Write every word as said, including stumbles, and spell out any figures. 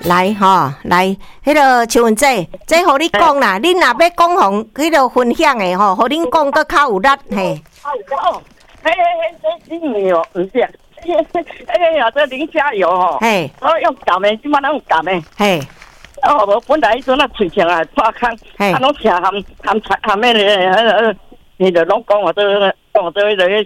来吼，来，迄个邱文姐，这互你讲啦，恁若要讲互迄个分享的吼，互恁讲搁较有力嘿。 哦，嘿嘿嘿，这是牛，唔是啊，哎呀，这零加油吼，嘿，我用夹的，即摆拢用夹的，嘿。哦，无本来迄阵啊，喙腔啊破空，啊，拢吃含含含迄个迄个，你着拢讲我这个，讲我这个迄个。